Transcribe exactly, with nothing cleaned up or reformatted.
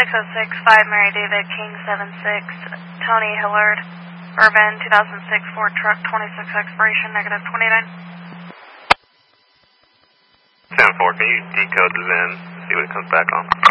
six oh six, five Mary David, King seven six, Tony Hillard, Urban, two thousand six Ford Truck, twenty-six expiration, negative twenty-nine. seven four, can you decode the V I N, see what it comes back on?